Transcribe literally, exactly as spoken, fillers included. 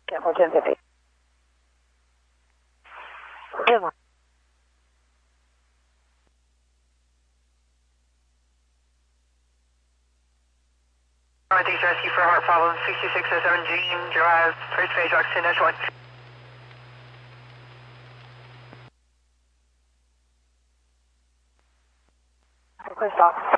Careful, ten fifty. Good one. Northeast Rescue for heart problem, sixty-six oh seven Jean Drive, first phase, oxygen, dash one. Quick stop.